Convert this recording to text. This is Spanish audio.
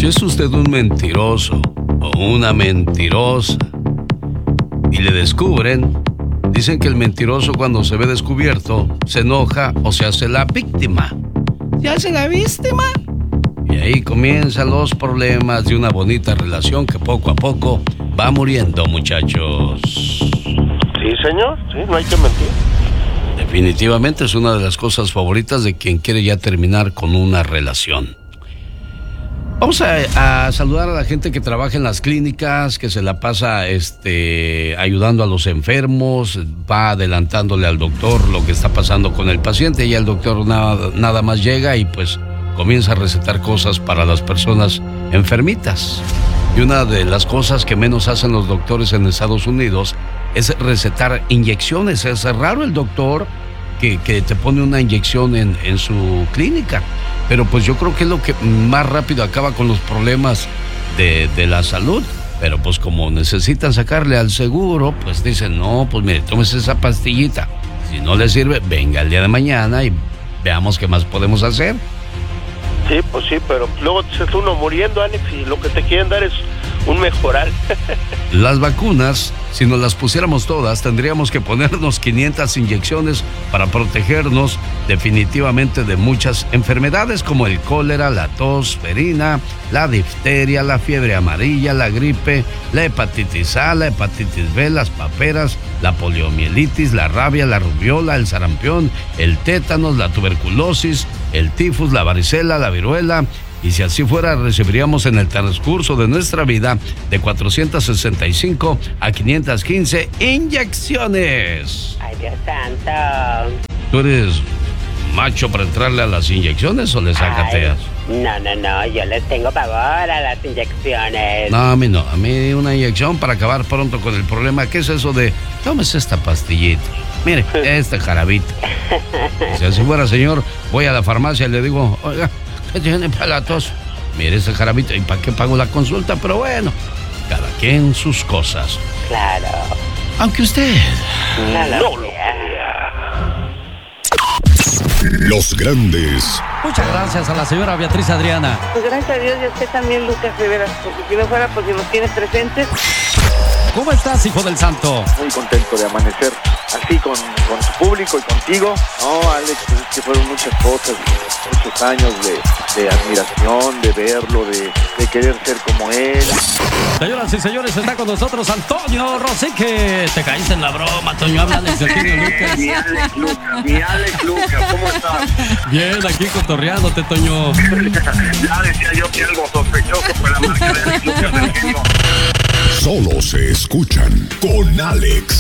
Si es usted un mentiroso o una mentirosa y le descubren, dicen que el mentiroso cuando se ve descubierto se enoja o se hace la víctima. ¿Se hace la víctima? Y ahí comienzan los problemas de una bonita relación que poco a poco va muriendo, muchachos. Sí, señor, sí, no hay que mentir. Definitivamente es una de las cosas favoritas de quien quiere ya terminar con una relación. Vamos a saludar a la gente que trabaja en las clínicas, que se la pasa ayudando a los enfermos, va adelantándole al doctor lo que está pasando con el paciente y el doctor nada más llega y pues comienza a recetar cosas para las personas enfermitas. Y una de las cosas que menos hacen los doctores en Estados Unidos es recetar inyecciones. Es raro el doctor que te pone una inyección en su clínica. Pero pues yo creo que es lo que más rápido acaba con los problemas de la salud. Pero pues como necesitan sacarle al seguro, pues dicen, no, pues mire, tómese esa pastillita. Si no le sirve, venga el día de mañana y veamos qué más podemos hacer. Sí, pues sí, pero luego se está uno muriendo, Alex, y lo que te quieren dar es un mejorar. Las vacunas, si nos las pusiéramos todas, tendríamos que ponernos 500 inyecciones para protegernos definitivamente de muchas enfermedades como el cólera, la tos ferina, la difteria, la fiebre amarilla, la gripe, la hepatitis A, la hepatitis B, las paperas, la poliomielitis, la rabia, la rubiola, el sarampión, el tétanos, la tuberculosis, el tifus, la varicela, la viruela. Y si así fuera, recibiríamos en el transcurso de nuestra vida de 465 a 515 inyecciones. ¡Ay, Dios santo! ¿Tú eres macho para entrarle a las inyecciones o le sacateas? No, yo les tengo pavor a las inyecciones. No, a mí no. A mí una inyección para acabar pronto con el problema. ¿Qué es eso de, tómese esta pastillita? Mire, este jarabito. Si así fuera, señor, voy a la farmacia y le digo, oiga, ¿qué tiene para la tos? Mire ese jarabito, ¿y para qué pago la consulta? Pero bueno, cada quien sus cosas. Claro. Aunque usted No lo Los grandes. Muchas gracias a la señora Beatriz Adriana. Pues gracias a Dios y a usted también, Lucas Rivera, porque si no fuera porque nos tienes presentes. ¿Cómo estás, hijo del santo? Muy contento de amanecer así con tu público y contigo. No, Alex, pues es que fueron muchas cosas, muchos años de admiración, de verlo, de querer ser como él. Señoras y señores, está con nosotros Antonio Rosique. Te caíste en la broma, Antonio. Háblales de Antonio Lucas. Mi Alex Lucas, ¿cómo estás? Bien, aquí cotorreándote, Toño. Ya decía yo que algo sospechoso fue la marca de Alex Lucas del genio. Solo se escuchan con Alex